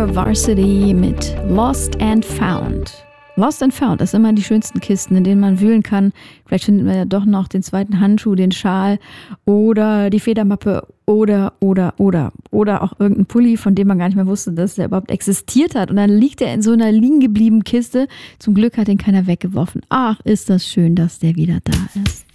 Your Varsity mit Lost and Found. Lost and Found, das sind immer die schönsten Kisten, in denen man wühlen kann. Vielleicht findet man ja doch noch den zweiten Handschuh, den Schal oder die Federmappe oder auch irgendein Pulli, von dem man gar nicht mehr wusste, dass der überhaupt existiert hat. Und dann liegt er in so einer liegen gebliebenen Kiste. Zum Glück hat ihn keiner weggeworfen. Ach, ist das schön, dass der wieder da ist.